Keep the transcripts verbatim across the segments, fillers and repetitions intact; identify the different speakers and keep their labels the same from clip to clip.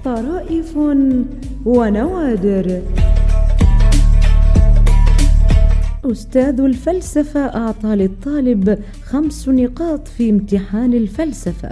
Speaker 1: طرائف ونوادر. أستاذ الفلسفة أعطى للطالب خمس نقاط في امتحان الفلسفة.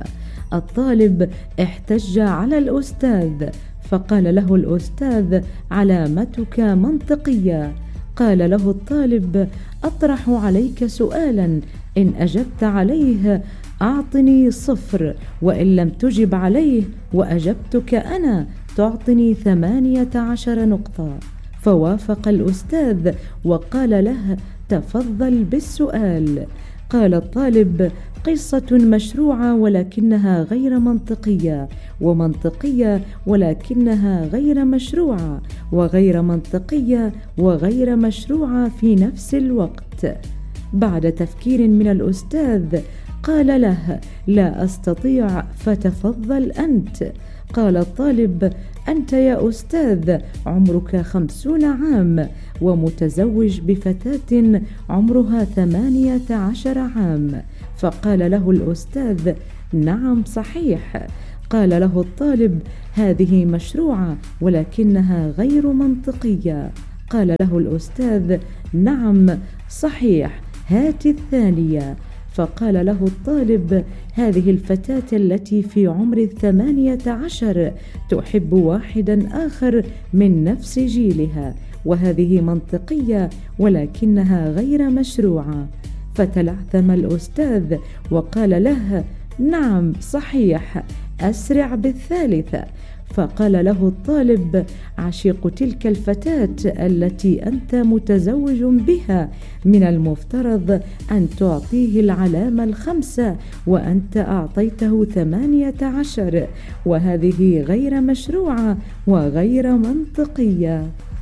Speaker 1: الطالب احتج على الأستاذ، فقال له الأستاذ: علامتك منطقية. قال له الطالب: أطرح عليك سؤالا، إن أجبت عليه أعطني صفر، وإن لم تجب عليه وأجبتك أنا تعطني ثمانية عشر نقطة. فوافق الأستاذ وقال له: تفضل بالسؤال. قال الطالب: قصة مشروعة ولكنها غير منطقية، ومنطقية ولكنها غير مشروعة، وغير منطقية وغير مشروعة في نفس الوقت. بعد تفكير من الأستاذ قال له: لا أستطيع، فتفضل أنت. قال الطالب: أنت يا أستاذ عمرك خمسون عام ومتزوج بفتاة عمرها ثمانية عشر عام. فقال له الأستاذ: نعم صحيح. قال له الطالب: هذه مشروعة ولكنها غير منطقية. قال له الأستاذ: نعم صحيح، هات الثانية. فقال له الطالب: هذه الفتاة التي في عمر الثمانية عشر تحب واحدا آخر من نفس جيلها، وهذه منطقية ولكنها غير مشروعة. فتلعثم الأستاذ وقال له: نعم صحيح، أسرع بالثالثة. فقال له الطالب: عشيق تلك الفتاة التي أنت متزوج بها من المفترض أن تعطيه العلامة الخمسة، وأنت أعطيته ثمانية عشر، وهذه غير مشروعة وغير منطقية.